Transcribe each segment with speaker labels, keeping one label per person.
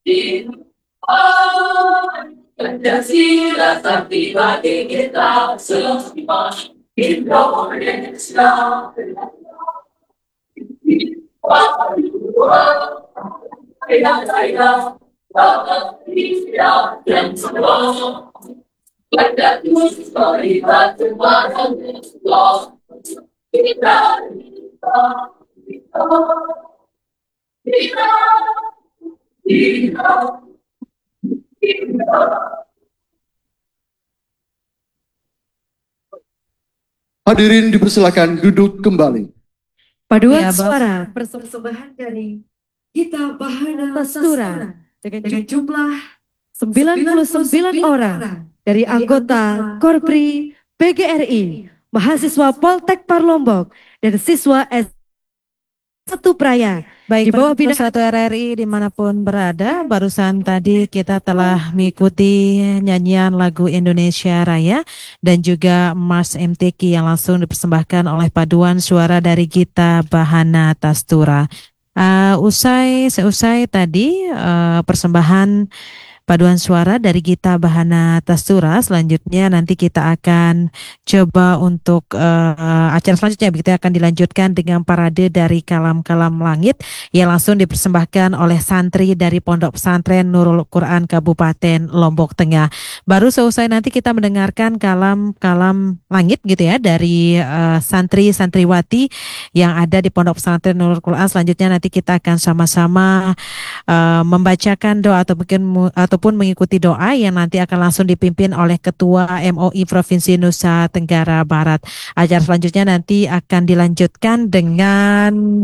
Speaker 1: Pancasila sakti bagi kita semua. Indonesia. Saya dan semua pada kita semua kita kita kita
Speaker 2: Hadirin dipersilakan duduk kembali.
Speaker 3: Paduan suara persembahan dari Gita Bahana Tastura dengan jumlah 99 orang dari anggota Korpri PGRI, mahasiswa Poltek Parlombok, dan siswa S1 Praya.
Speaker 4: Baik,
Speaker 3: di bawah
Speaker 4: bidang satu RRI dimanapun berada, barusan tadi kita telah mengikuti nyanyian lagu Indonesia Raya dan juga Mars MTQ yang langsung dipersembahkan oleh paduan suara dari Gita Bahana Tastura. Seusai tadi persembahan paduan suara dari Gita Bahana Tastura, selanjutnya nanti kita akan coba untuk acara selanjutnya begitu akan dilanjutkan dengan parade dari Kalam-Kalam Langit yang langsung dipersembahkan oleh santri dari Pondok Pesantren Nurul Quran Kabupaten Lombok Tengah. Baru seusai nanti kita mendengarkan Kalam-Kalam Langit gitu ya dari santri-santriwati yang ada di Pondok Pesantren Nurul Quran. Selanjutnya nanti kita akan sama-sama membacakan doa ataupun mengikuti doa yang nanti akan langsung dipimpin oleh Ketua MOI Provinsi Nusa Tenggara Barat. Acara selanjutnya nanti akan dilanjutkan dengan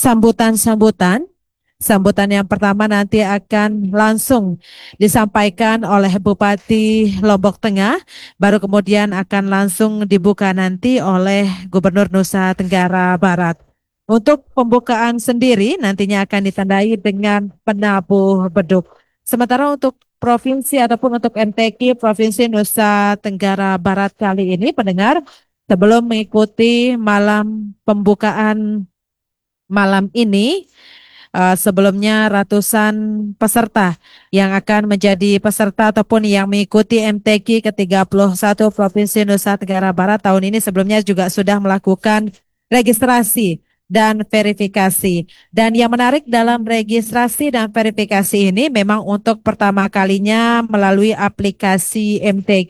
Speaker 4: sambutan. Sambutan yang pertama nanti akan langsung disampaikan oleh Bupati Lombok Tengah, baru kemudian akan langsung dibuka nanti oleh Gubernur Nusa Tenggara Barat. Untuk pembukaan sendiri nantinya akan ditandai dengan penabuh beduk. Sementara untuk provinsi ataupun untuk MTQ Provinsi Nusa Tenggara Barat kali ini pendengar, sebelum mengikuti malam pembukaan malam ini, sebelumnya ratusan peserta yang akan menjadi peserta ataupun yang mengikuti MTQ ke-31 Provinsi Nusa Tenggara Barat tahun ini sebelumnya juga sudah melakukan registrasi dan verifikasi. Dan yang menarik dalam registrasi dan verifikasi ini memang untuk pertama kalinya melalui aplikasi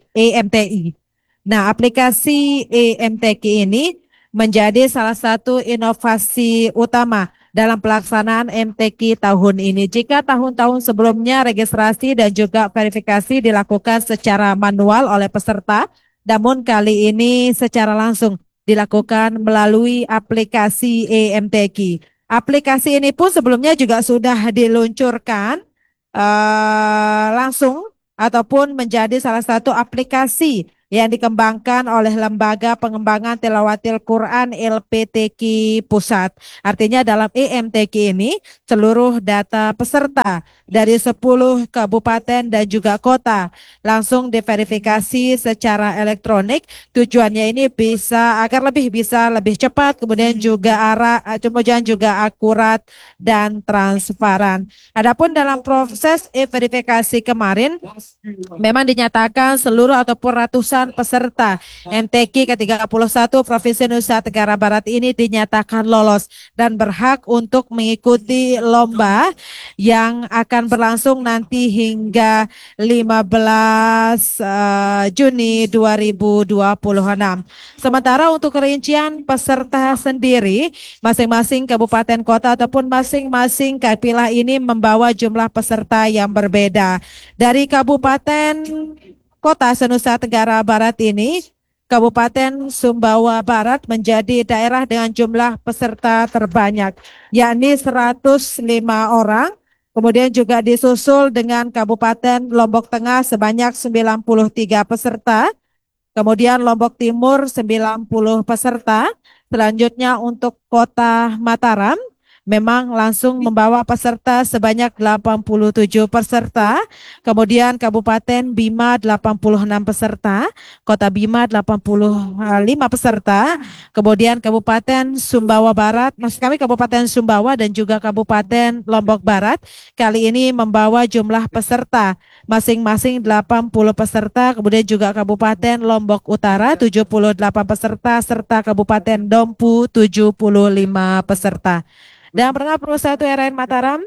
Speaker 4: EMTI. Nah, aplikasi EMTI ini menjadi salah satu inovasi utama dalam pelaksanaan MTQ tahun ini. Jika tahun-tahun sebelumnya registrasi dan juga verifikasi dilakukan secara manual oleh peserta, namun kali ini secara langsung dilakukan melalui aplikasi EMTQ. Aplikasi ini pun sebelumnya juga sudah diluncurkan langsung ataupun menjadi salah satu aplikasi yang dikembangkan oleh Lembaga Pengembangan Tilawatil Quran LPTQ Pusat. Artinya dalam EMTQ ini seluruh data peserta dari 10 kabupaten dan juga kota langsung diverifikasi secara elektronik. Tujuannya ini agar bisa lebih cepat, kemudian kemudian juga akurat dan transparan. Adapun dalam proses verifikasi kemarin memang dinyatakan seluruh ataupun ratusan peserta MTQ ke-31 Provinsi Nusa Tenggara Barat ini dinyatakan lolos dan berhak untuk mengikuti lomba yang akan berlangsung nanti hingga 15 Juni 2026. Sementara untuk rincian peserta sendiri, masing-masing kabupaten kota ataupun masing-masing kapilah ini membawa jumlah peserta yang berbeda. Dari kabupaten kota Nusa Tenggara Barat ini, Kabupaten Sumbawa Barat menjadi daerah dengan jumlah peserta terbanyak, yakni 105 orang. Kemudian juga disusul dengan Kabupaten Lombok Tengah sebanyak 93 peserta. Kemudian Lombok Timur 90 peserta. Selanjutnya untuk Kota Mataram memang langsung membawa peserta sebanyak 87 peserta. Kemudian Kabupaten Bima 86 peserta, Kota Bima 85 peserta. Kemudian Kabupaten Sumbawa Barat, maksud kami Kabupaten Sumbawa dan juga Kabupaten Lombok Barat kali ini membawa jumlah peserta masing-masing 80 peserta. Kemudian juga Kabupaten Lombok Utara 78 peserta serta Kabupaten Dompu 75 peserta. Dan Pernah Perusahaan RN Mataram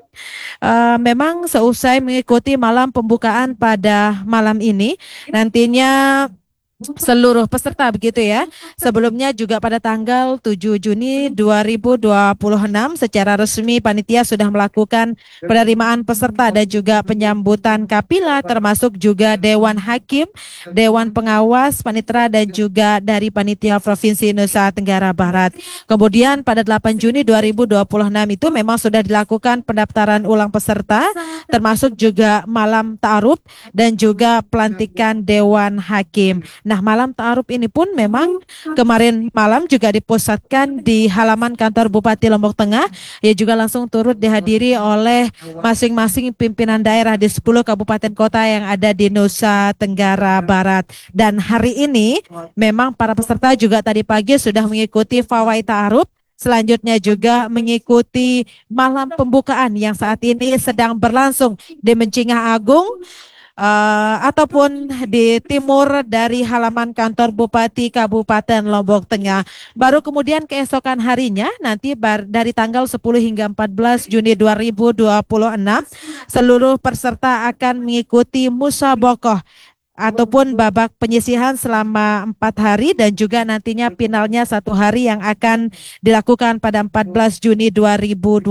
Speaker 4: memang seusai mengikuti malam pembukaan pada malam ini, nantinya seluruh peserta begitu ya. Sebelumnya juga pada tanggal 7 Juni 2026 secara resmi panitia sudah melakukan penerimaan peserta dan juga penyambutan kapila, termasuk juga Dewan Hakim, Dewan Pengawas, Panitera dan juga dari Panitia Provinsi Nusa Tenggara Barat. Kemudian pada 8 Juni 2026 itu memang sudah dilakukan pendaftaran ulang peserta, termasuk juga malam ta'aruf dan juga pelantikan Dewan Hakim. Nah, malam ta'aruf ini pun memang kemarin malam juga dipusatkan di halaman kantor Bupati Lombok Tengah. Ia juga langsung turut dihadiri oleh masing-masing pimpinan daerah di 10 kabupaten kota yang ada di Nusa Tenggara Barat. Dan hari ini memang para peserta juga tadi pagi sudah mengikuti pawai ta'aruf. Selanjutnya juga mengikuti malam pembukaan yang saat ini sedang berlangsung di Mencingah Agung, ataupun di timur dari halaman kantor Bupati Kabupaten Lombok Tengah. Baru kemudian keesokan harinya nanti dari tanggal 10 hingga 14 Juni 2026 seluruh peserta akan mengikuti musyabakoh ataupun babak penyisihan selama 4 hari dan juga nantinya finalnya 1 hari yang akan dilakukan pada 14 Juni 2026.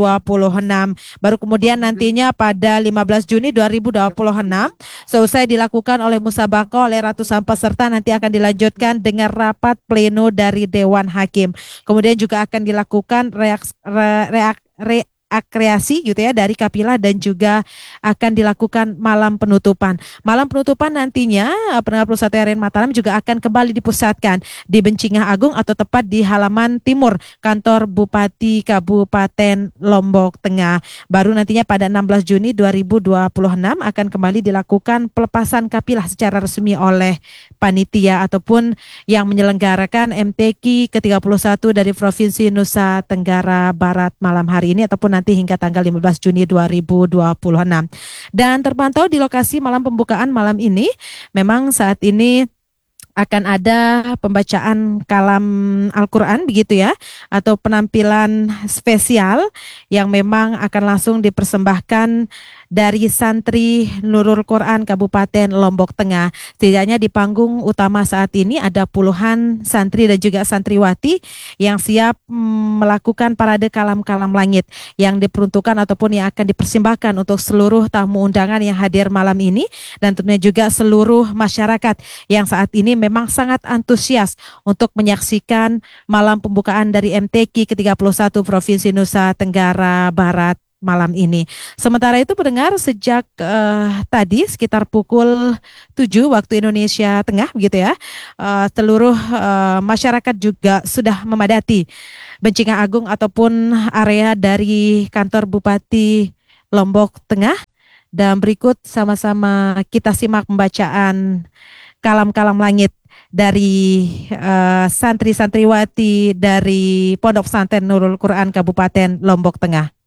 Speaker 4: Baru kemudian nantinya pada 15 Juni 2026 selesai dilakukan oleh musyabakoh oleh ratusan peserta, nanti akan dilanjutkan dengan rapat pleno dari Dewan Hakim. Kemudian juga akan dilakukan kreasi gitu ya dari kapilah dan juga akan dilakukan malam penutupan. Malam penutupan nantinya Pendengar Pusat RN Mataram juga akan kembali dipusatkan di Bencingah Agung atau tepat di halaman timur kantor Bupati Kabupaten Lombok Tengah. Baru nantinya pada 16 Juni 2026 akan kembali dilakukan pelepasan kapilah secara resmi oleh panitia ataupun yang menyelenggarakan MTQ ke-31 dari Provinsi Nusa Tenggara Barat malam hari ini ataupun nanti hingga tanggal 15 Juni 2026. Dan terpantau di lokasi malam pembukaan malam ini, memang saat ini akan ada pembacaan kalam Al-Quran begitu ya, atau penampilan spesial yang memang akan langsung dipersembahkan dari santri Nurul Quran Kabupaten Lombok Tengah. Setidaknya di panggung utama saat ini ada puluhan santri dan juga santriwati yang siap melakukan parade kalam-kalam langit yang diperuntukkan ataupun yang akan dipersembahkan untuk seluruh tamu undangan yang hadir malam ini, dan tentunya juga seluruh masyarakat yang saat ini memang sangat antusias untuk menyaksikan malam pembukaan dari MTQ ke-31 Provinsi Nusa Tenggara Barat malam ini. Sementara itu pendengar, sejak tadi sekitar pukul 7 waktu Indonesia Tengah begitu ya, seluruh masyarakat juga sudah memadati Bencingah Agung ataupun area dari kantor Bupati Lombok Tengah. Dan berikut sama-sama kita simak pembacaan kalam-kalam langit dari santri-santriwati dari Pondok Pesantren Nurul Quran Kabupaten Lombok Tengah.